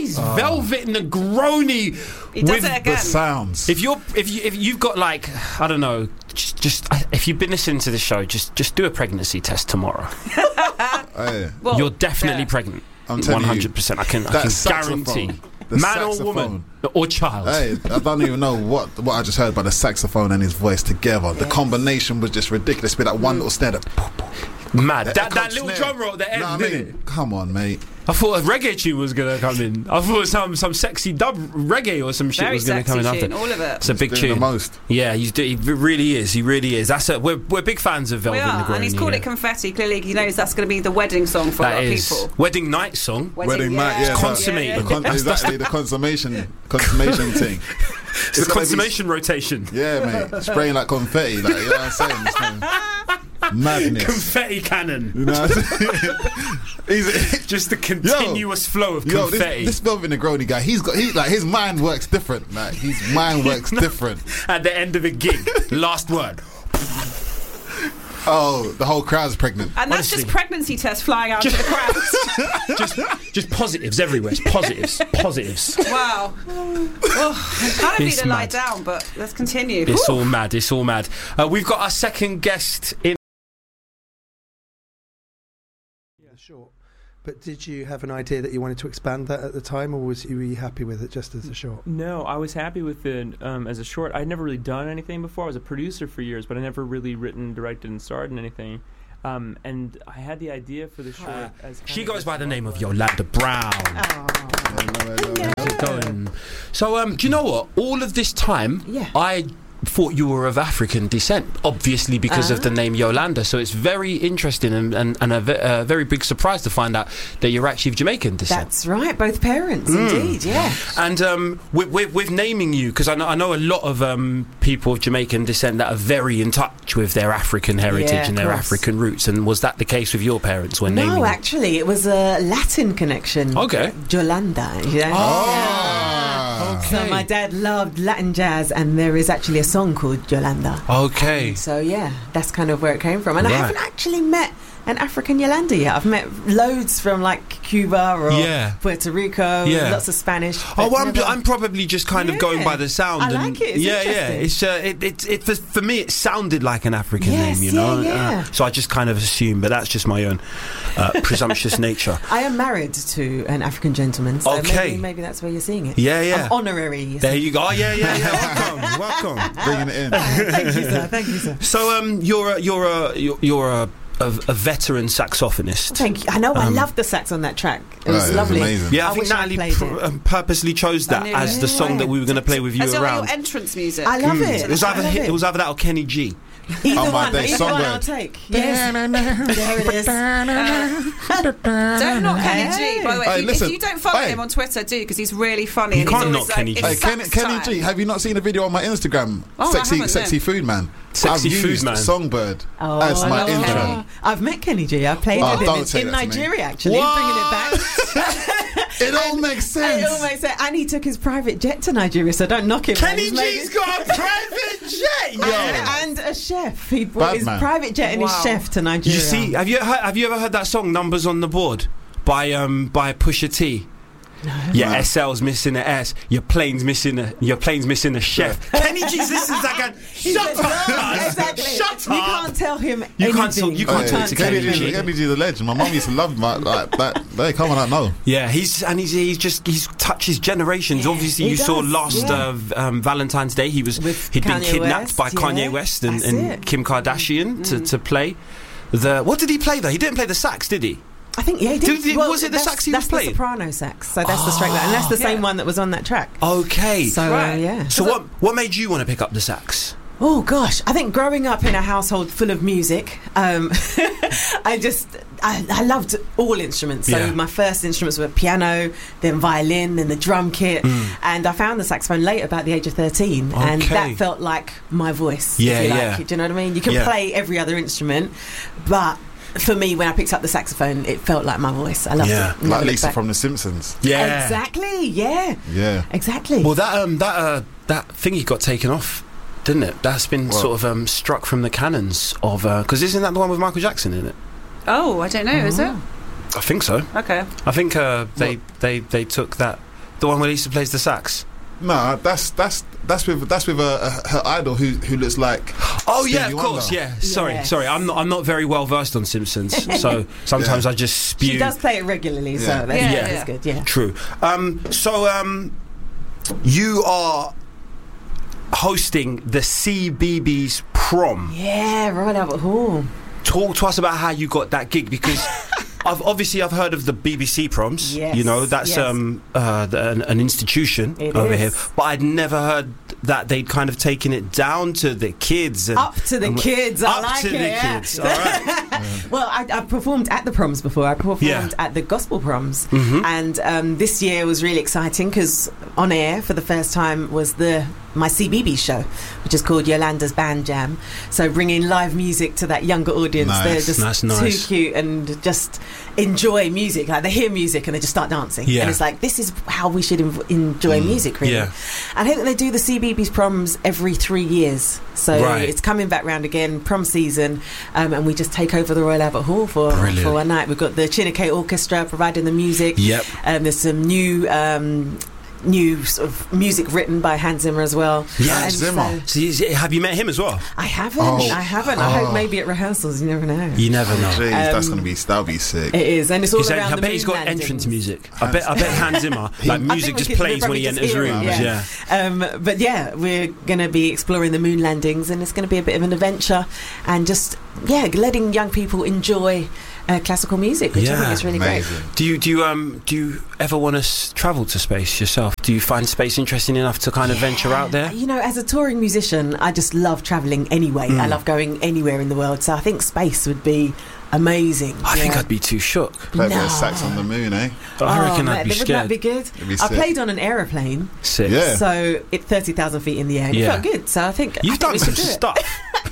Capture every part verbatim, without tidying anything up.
He's oh. Velvet Negroni. He does with it again. The sounds. If you're, if you, if you've got like, I don't know, just, just if you've been listening to the show, just, just do a pregnancy test tomorrow. Hey. Well, you're definitely yeah. pregnant. I'm telling one hundred percent. you, I can, I can saxophone, guarantee. the Man saxophone. or woman or child. Hey, I don't even know what what I just heard, but the saxophone and his voice together, yes. the combination was just ridiculous. With that one little snare, that mad. that, That, that little snare. drum roll at the end, no, didn't I mean, it? Come on, mate. I thought a reggae tune was going to come in. I thought some some sexy dub reggae or some shit Very was going to come in tune, after. all of it. It's a He's big doing tune. The most. Yeah, he's do, he really is. He really is. That's a, we're we're big fans of Velvet We are, Negroni. and he's called yeah. it Confetti. Clearly, he knows that's going to be the wedding song for That a lot of is people. wedding night song. Wedding, Wedding yeah. night, yeah. Consummate. Yeah, The yeah. con- exactly, the consummation, consummation thing. It's a consummation rotation. Yeah, mate. Spraying like confetti, like, you know what I'm saying? It's kind of madness. Confetti cannon. You know what I'm saying? He's, Just the continuous yo, flow of yo, confetti. This, this Velvet Negroni guy, he's got, he, like, his mind works different. Like, his mind works different. At the end of the gig, last word. Oh, the whole crowd's pregnant. And that's Honestly. just pregnancy tests flying out Just- to the crowd. just, just positives everywhere. It's positives, positives. Wow. Oh, I kind of need It's to lie mad. down, but let's continue. It's Whew. all mad. It's all mad. Uh, we've got our second guest in. Yeah, sure. But did you have an idea that you wanted to expand that at the time, or was you, were you happy with it just as a short? No, I was happy with it um, as a short. I'd never really done anything before. I was a producer for years, but I never really written, directed, and starred in anything. Um, and I had the idea for the short. Uh, as kind she of goes a by the name of spotlight. Yolanda Brown. How's it going? So, um, do you know what? All of this time, Yeah. I thought you were of African descent, obviously because Ah. of the name Yolanda. So it's very interesting and, and, and a, ve- a very big surprise to find out that you're actually of Jamaican descent. That's right, both parents, Mm. indeed, yeah. And um, with, with, with naming you, because I know, I know a lot of um, people of Jamaican descent that are very in touch with their African heritage Yeah, and of their course. African roots. And was that the case with your parents when naming No, you? actually, it was a Latin connection. Okay. Yolanda. Yeah. Oh. So my dad loved Latin jazz, and there is actually a song called Yolanda. Okay. So yeah, that's kind of where it came from. And Right. I haven't actually met an African Yolanda yet. I've met loads from like Cuba or Yeah. Puerto Rico, Yeah. lots of Spanish. Oh, but well, I'm, never- I'm probably just kind of going Yeah. by the sound. I and like it. It's yeah, yeah. interesting. It's uh, it, it, it for, for me, it sounded like an African Yes, name, you know. yeah, yeah. Uh, so I just kind of assumed, but that's just my own uh, presumptuous nature. I am married to an African gentleman, so Okay. maybe, maybe that's where you're seeing it. Yeah, yeah. I'm honorary. There you go. Oh, yeah, yeah, yeah. Welcome, welcome. Bringing it in. Thank you, sir. Thank you, sir. So, um, you're a, you're a you're, you're a, a, a veteran saxophonist. Thank you. I know. I Um, loved the sax on that track. It Oh, was it was lovely. amazing. Yeah, I, I think wish I Natalie played pr- it. um, purposely chose that knew as it. the song Yeah. that we were going to play with you As your, your around. entrance music. I love it. It was either I love hi- it. it was either that or Kenny G. Either Oh, my one, days, either one Songbird. I'll take. Yes. there it is. Don't knock Kenny G, by the way. Hey, if, you, listen. if you don't follow Hey. him on Twitter, do, because he's really funny. You and can't he's knock always Kenny like, G. Hey, it's Kenny, sax Kenny time. G, have you not seen a video on my Instagram? Oh, I sexy, haven't, sexy no. food man. Sexy I've Food used Man. Songbird Oh, as my okay. intro. I've met Kenny G. I played Oh, with him don't in, say in that to me. Nigeria, actually, What? bringing it back. It all makes sense. It all makes sense. And he took his private jet to Nigeria, so don't knock him. man. Kenny He's made G's it- got a private jet, yo. and, and a chef. He brought Bad his man. private jet and Wow. his chef to Nigeria. You see, have you heard, have you ever heard that song "Numbers on the Board" by um by Pusha T? Your No. S L's missing an S. Your plane's missing a. Your plane's missing a chef. Kenny G's listens like a. Shut up! Exactly. Shut You up! can't tell him You can't anything. tell- you can't Hey, talk to Kenny Kenny G. G. Kenny G the legend. My mum used to love my, like that. They come on, I know. Yeah, he's and he's he's just he's touches generations. Yeah, Obviously, he you saw does, last yeah. uh, v- um, Valentine's Day. He was With he'd been Kanye kidnapped West, by yeah. Kanye West and, That's and it. Kim Kardashian to, to play the. What did he play though? He didn't play the sax, did he? I think, yeah, he did. Did- did- well, was it the that's- sax he was That's playing? the soprano sax, so that's the straight line. And that's the same Yeah. one that was on that track. Okay. So, uh, Right. yeah. So what what made you want to pick up the sax? Oh gosh, I think growing up in a household full of music, um, I just I, I loved all instruments. So Yeah. my first instruments were piano, then violin, then the drum kit, Mm. and I found the saxophone late, about the age of thirteen, and Okay. that felt like my voice. if Yeah, you like. yeah. Do you know what I mean? You can Yeah. play every other instrument, but for me, when I picked up the saxophone, it felt like my voice. I loved Yeah. it. Never Like looked Lisa back. from The Simpsons. Yeah. Exactly. Yeah. Yeah. Exactly. Well, that um that uh that thingy got taken off, didn't it? That's been What? sort of um struck from the canons of because isn't that the one with Michael Jackson in it? Oh, I don't know, is it? I think so. Okay. I think uh, they, they they took that The one where Lisa plays the sax? No, that's that's that's with that's with uh, uh, her idol who who looks like. Oh Stevie yeah, of course, Wonder. yeah. Sorry, Yes. sorry. I'm not I'm not very well versed on Simpsons, so sometimes Yeah. I just spew. She does play it regularly, so Yeah. that's, Yeah, that's yeah. good. Yeah. True. Um, so um, you are hosting the C B B B's prom. Yeah, Royal Albert Hall. Talk to us about how you got that gig, because I've obviously I've heard of the B B C proms. Yes, You know, that's yes. um uh, the, an, an institution It over is. here, but I'd never heard that they'd kind of taken it down to the kids and Up to the and- kids, I up like to it. the yeah. kids. All right. Well, I, I performed at the proms before. I performed Yeah. at the gospel proms, Mhm. and um, this year was really exciting because on air for the first time was the my C B B show, which is called Yolanda's Band Jam. So bringing live music to that younger audience, Nice. they're just That's nice. too cute and just enjoy music. Like they hear music and they just start dancing. Yeah. And it's like this is how we should env- enjoy music, really. Yeah. I think that they do the C B B B's proms every three years. So Right. it's coming back round again, prom season, um, and we just take over the Royal Albert Hall for, Brilliant. for one night. We've got the Chineke Orchestra providing the music. Yep. Um, there's some new um, new sort of music written by Hans Zimmer as well. Yeah, And Zimmer. so- So is it- have you met him as well? I haven't. Oh. I haven't. I hope Oh. maybe at rehearsals. You never know. You never know. Jeez, that's Um, gonna be that'll be sick. It is, and it's all He's around I the bet he's moon got landings. entrance music. I bet I bet Hans Zimmer He- like I music think we just could- plays we'll when he probably enters just hear it, rooms. yeah. Yeah. Um, but yeah, we're going to be exploring the moon landings, and it's going to be a bit of an adventure, and just yeah, letting young people enjoy uh, classical music, which I Yeah, think is really Amazing. Do you do you um do you ever want to s- travel to space yourself? Do you find space interesting enough to kind of great. venture out there? You know, as a touring musician, I just love travelling anyway. I Mm. love going anywhere in the world, so I think space would be amazing. I think yeah. I'd be too shook. Play a bit No. of sax on the moon, eh? I Oh, reckon mate, I'd be wouldn't that scared. be good? It'd be I sick. played on an aeroplane, Sick. Yeah. so it's thirty thousand feet in the air. And Yeah. It felt good, so I think I You've think done we some should do it. stuff.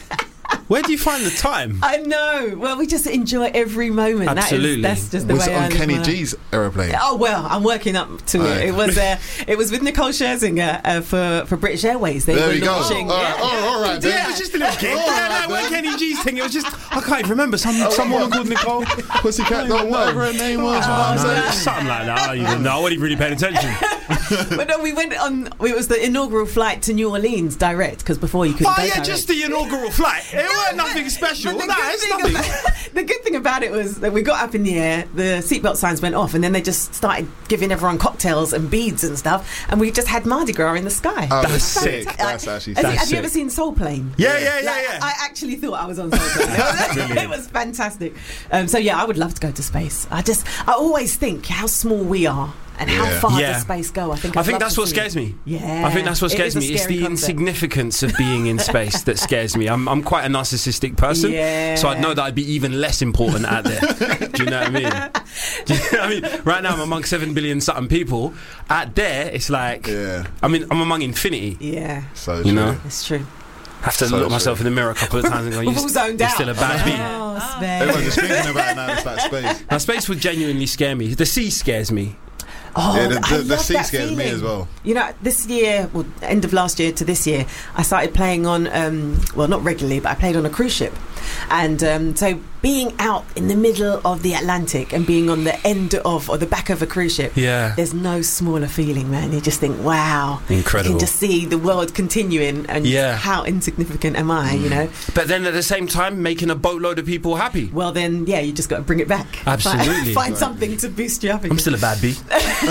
Where do you find the time? I know. Well, we just enjoy every moment. Absolutely. That is, that's just the Was way it I on live Kenny my life. G's aeroplane? Oh well, I'm working up to Aye. it. It was uh, it was with Nicole Scherzinger uh, for for British Airways. They There were we go. launching. All right, yeah. oh, all right, Yeah, then. it was just a little gig. Oh, Yeah, right, no, when then. Kenny G's thing, it was just I can't even remember. Some some woman called Nicole. Pussycat, no, whatever her name was. Oh, what I'm no. saying. Something like that. I don't even know. I wasn't even really paying attention. But no, we went on. It was the inaugural flight to New Orleans direct because before you couldn't Oh go yeah, direct. just the inaugural flight. It weren't nothing special. But the, Nah, good it's thing nothing. about, the good thing about it was that we got up in the air, the seatbelt signs went off, and then they just started giving everyone cocktails and beads and stuff, and we just had Mardi Gras in the sky. Oh, That's that's sick. sick. That's actually Have, you, sick. have you ever seen Soul Plane? Yeah, yeah, yeah, Like, yeah. I actually thought I was on Soul Plane. It was, it was fantastic. Um, so yeah, I would love to go to space. I just, I always think how small we are and how Yeah. far Yeah. does space go. I think I I'd think love that's to what see scares it. me. Yeah, I think that's what It scares is a me. It's scary the concept. insignificance of being in space that scares me. I'm, I'm quite a narcissistic person, Yeah. so I'd know that I'd be even less important out there. Do you know what I mean? Do you know what I mean? Right now, I'm among seven billion something people. Out there, it's like, Yeah, I mean, I'm among infinity. Yeah, so You true. know? it's true. I have to So look true. myself in the mirror a couple of times and go, We've you're, all zoned you're out. still a bad beat. Oh, Everyone's Sven. just thinking about it now. It's like space. Now, space would genuinely scare me. The sea scares me. Oh, Yeah, the, I the, the love sea that scares me feeling. as well. You know, this year, well, end of last year to this year, I started playing on, um, well, not regularly, but I played on a cruise ship. And um, so being out in the middle of the Atlantic and being on the end of, or the back of a cruise ship, Yeah. there's no smaller feeling, man. You just think, wow. Incredible. You can just see the world continuing and Yeah. how insignificant am I, you know? But then at the same time, making a boatload of people happy. Well, then, yeah, you just got to bring it back. Absolutely. Find, find something to boost you up again. I'm still a bad bee.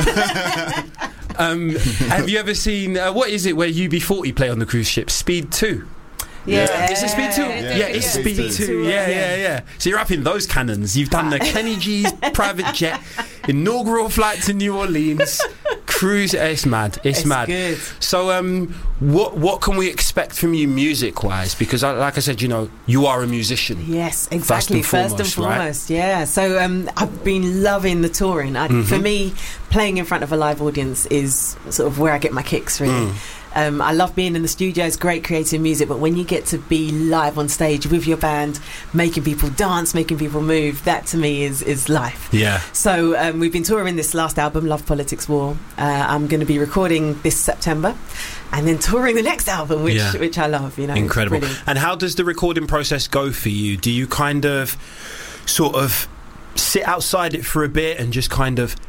um, have you ever seen, uh, what is it where U B forty play on the cruise ship? Speed two. Yeah. Is it Speed two? Yeah, Yeah, it's yeah. Speed Speed two. two, Yeah, yeah. yeah, yeah. So you're up in those cannons. You've done the Kenny G's private jet, inaugural flight to New Orleans, cruise. It's mad. It's, It's mad. good. So, um, what what can we expect from you music wise? Because, I, like I said, you know, you are a musician. Yes, exactly. and First and foremost, right? foremost, yeah. So um, I've been loving the touring. I, Mm-hmm. For me, playing in front of a live audience is sort of where I get my kicks, really. Mm. Um, I love being in the studio. It's great creating music, but when you get to be live on stage with your band, making people dance, making people move, that to me is is life. Yeah. So um, we've been touring this last album, Love Politics War. Uh, I'm going to be recording this September, and then touring the next album, which Yeah. which I love. You know, It's Incredible. brilliant. And how does the recording process go for you? Do you kind of sort of sit outside it for a bit and just kind of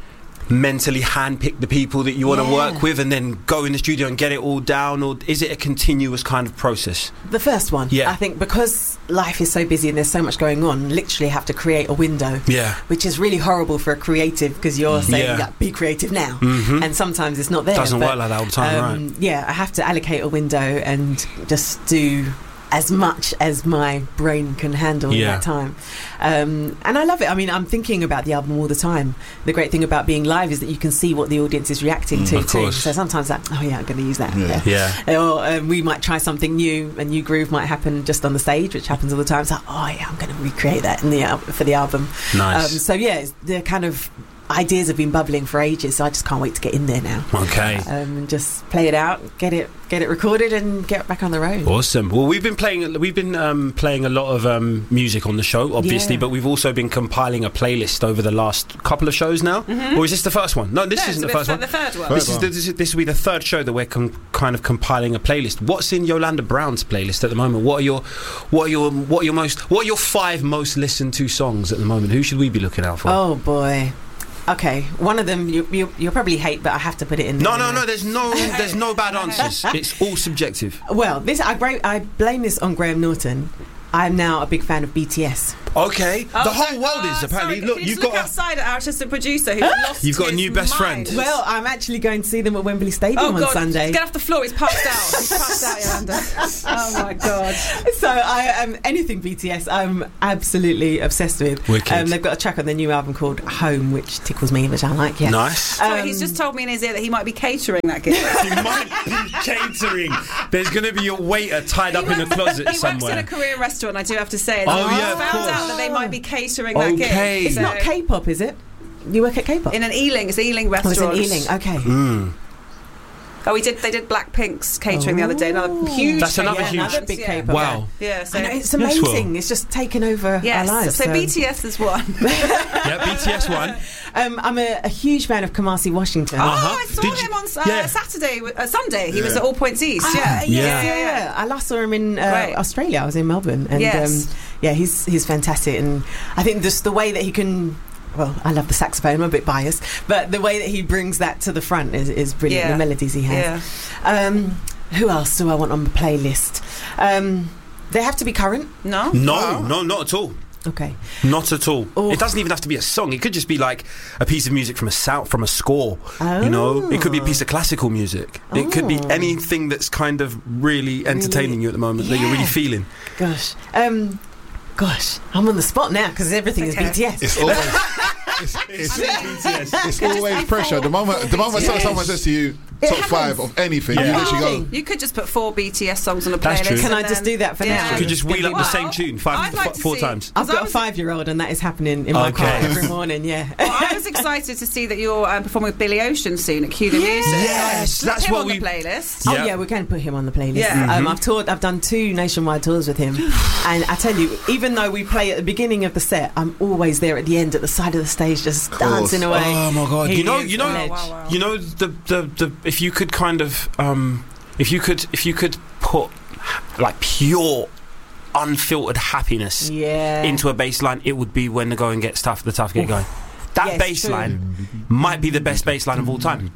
mentally handpick the people that you want to Yeah. work with and then go in the studio and get it all down, or is it a continuous kind of process? The first one, Yeah. I think, because life is so busy and there's so much going on, literally have to create a window, Yeah. which is really horrible for a creative because you're saying, Yeah. yeah, be creative now, Mhm. and sometimes it's not there. Doesn't but, work like that all the time, um, right? Yeah, I have to allocate a window and just do as much as my brain can handle in Yeah. that time. Um, and I love it. I mean, I'm thinking about the album all the time. The great thing about being live is that you can see what the audience is reacting to of too. course. So sometimes like, oh yeah, I'm going to use that. Yeah. Yeah. Or um, we might try something new. A new groove might happen just on the stage, which happens all the time. It's like, oh yeah, I'm going to recreate that in the al- for the album. Nice. Um, so yeah, it's, the kind of ideas have been bubbling for ages. So I just can't wait to get in there now. Okay. Um, and just play it out, get it, get it recorded, and get back on the road. Awesome. Well, we've been playing. We've been um, playing a lot of um, music on the show, obviously, Yeah. but we've also been compiling a playlist over the last couple of shows now. Or is this the first one? No, this No, isn't so the first the one. The third one. Third This is, one. the, this is this will be the third show that we're com- kind of compiling a playlist. What's in Yolanda Brown's playlist at the moment? What are your, what are your, what are your most, what are your five most listened to songs at the moment? Who should we be looking out for? Oh boy. Okay, one of them you, you you'll probably hate, but I have to put it in. No, there no, anyway. no. There's no, there's no bad answers. It's all subjective. Well, this I, bra- I blame this on Graham Norton. I'm now a big fan of B T S. Okay, Oh, the whole so- world oh, is apparently. sorry, look, can you you've just look got. A, outside at our assistant producer who's lost You've got a his new best mind. friend. Well, I'm actually going to see them at Wembley Stadium Oh on God! Sunday. Get off the floor. He's passed out. He's passed out, Yolanda. Oh my God! So I um, anything B T S, I'm absolutely obsessed with. Wicked. Um, they've got a track on their new album called Home, which tickles me, which I like. Yeah. Nice. Sorry, Um, he's just told me in his ear that he might be catering that gig. He might be catering. There's going to be a waiter tied up in a closet he somewhere. works in a Korean restaurant, I do have to say. And Oh, I yeah, of found course. out that they might be catering that gig. Okay. It's So- not K-pop, is it? You work at K-pop? In an Ealing, it's an Ealing Oh, it's restaurant. in Ealing. Okay. Mm. Oh, we did. They did Blackpink's catering the other day. Another huge. That's another catering huge- another big yeah. K-pop. Wow. Yeah. So I know, it's Yes, well. amazing. It's just taken over yes. our lives. so, B T S is one. Yeah, B T S one. Um, I'm a, a huge fan of Kamasi Washington. Oh, Uh-huh. I saw Did him you- on uh, yeah. Saturday, uh, Sunday. He was Yeah. at All Points East. Ah, yeah. yeah, Yeah. yeah, yeah. I last saw him in uh, Right. Australia. I was in Melbourne, and Yes. um, yeah, he's he's fantastic. And I think just the way that he can. Well, I love the saxophone. I'm a bit biased, but the way that he brings that to the front is, is brilliant. Yeah. The melodies he has. Yeah. Um, who else do I want on the playlist? Um, they have to be current. No. No, no, not at all. Okay. Not at all. Oh. It doesn't even have to be a song. It could just be like a piece of music from a sound, from a score. You know, it could be a piece of classical music. It could be Oh. anything that's kind of really entertaining you at the moment that you're really Yeah. feeling. Gosh. Um, gosh. I'm on the spot now because everything Okay. is B T S. It's always, it's, it's, it's always pressure. The moment, the moment Yes. someone says to you, It top happens. five of anything, Yeah. you literally go. Anything. You could just put four B T S songs on a That's playlist. true. Can I and just then- do that for yeah. now? You could just wheel up the Well, same tune five, I'd like f- to four see- times. I've Because I got a was- five-year-old, and that is happening in my Okay. car every morning. Yeah. Well, I was excited to see that you're uh, performing with Billy Ocean soon at Q the Music. Yes, Put that's him what on we- the playlist. Oh Yeah. yeah, we can put him on the playlist. Yeah. Um, Mhm. I've toured. I've done two nationwide tours with him, and I tell you, even though we play at the beginning of the set, I'm always there at the end, at the side of the stage, just course. dancing away. Oh my god! He You know, is you know, an edge. Wow, wow. you know the, the the if you could kind of um if you could if you could put like pure unfiltered happiness Yeah. into a bass line, it would be When the Going Gets Tough, the tough get going. That Yes, bass true. line might be the best bass line of all time.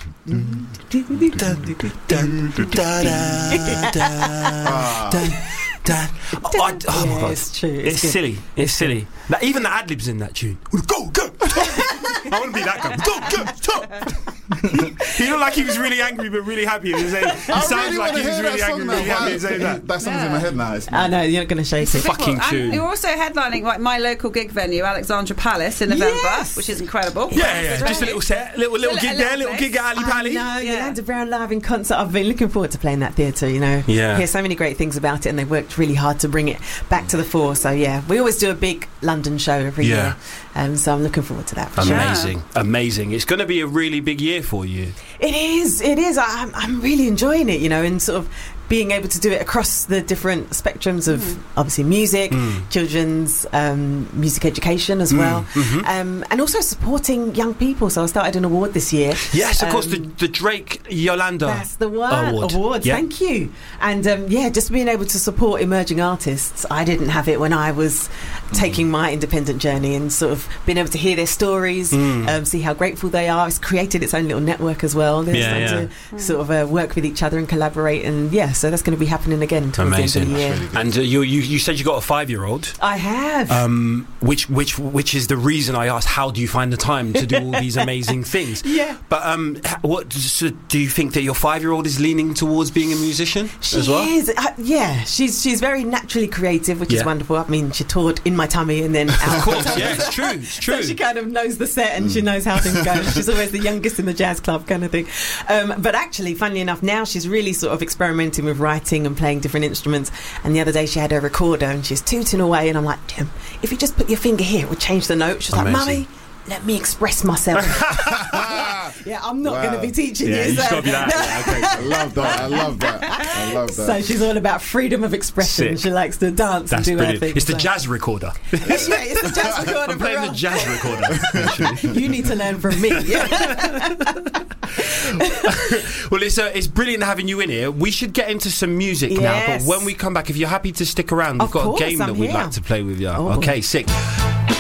Oh, I- oh my Yeah, god! it's true. It's good. silly. It's silly. Like, even the ad libs in that tune. Go go! I want to be that guy. Go go! Stop! He looked like he was really angry but really happy. He, was saying, he I sounds really like want he to was hear really that angry song but really now. happy. He's saying that. That song's in my head now. It's- I know you're not going to shake it. Fucking And tune. you're also headlining like my local gig venue, Alexandra Palace, in November, Yes. which is incredible. Yeah, yeah, just a little set, little little A gig little there, little place. gig at Ali I Pally. know, Yeah. Yolanda Brown live in concert. I've been looking forward to playing that theatre, you know. Yeah. Hear so many great things about it, and they worked really hard to bring it back to the fore. So, yeah, we always do a big London show every Yeah. year. Um, so I'm looking forward to that. For sure. Amazing, amazing. It's going to be a really big year for you. It is, it is. I, I'm, I'm really enjoying it, you know, and sort of being able to do it across the different spectrums of mm. obviously music, mm. children's um, music education as well, mm. mm-hmm. um, and also supporting young people. So I started an award this year. Yes, of um, course, the, the Drake Yolanda That's the one. Award. Awards, yeah. Thank you. And um, yeah, just being able to support emerging artists. I didn't have it when I was mm. taking my independent journey, and sort of being able to hear their stories, mm. um, see how grateful they are. It's created its own little network as well. They're yeah, starting yeah. to mm. sort of uh, work with each other and collaborate, and yeah, so that's going to be happening again towards Amazing. the end of the year. And uh, you, you you said you got a five-year-old. I have. Um, which which which is the reason I asked, how do you find the time to do all these amazing things? Yeah. But um, what so do you think that your five-year-old is leaning towards being a musician she as well? Is. Uh, yeah, she's she's very naturally creative, which yeah. is wonderful. I mean, she toured in my tummy and then out. Of course, yeah, it's true, it's true. So she kind of knows the set and mm. she knows how things go. She's always the youngest in the jazz club kind of thing. Um, but actually, funnily enough, now she's really sort of experimenting with writing and playing different instruments. And the other day she had her recorder and she's tooting away, and I'm like, Jim, if you just put your finger here, it would change the note. She's Amazing. like, Mummy, let me express myself. Yeah, I'm not Wow. going to be teaching Yeah, you. you so. just got to be that. Yeah, okay. I love that. I love that. I love that. So she's all about freedom of expression. Sick. She likes to dance That's and do brilliant. her thing. It's the so. jazz recorder. Yeah, it's the jazz recorder. I'm playing for the us. jazz recorder. Actually. You need to learn from me. Yeah. Well, it's uh, it's brilliant having you in here. We should get into some music now, Yes. but when we come back, if you're happy to stick around, we've Of got course, a game I'm that we'd here. like to play with you. Oh. Okay, sick.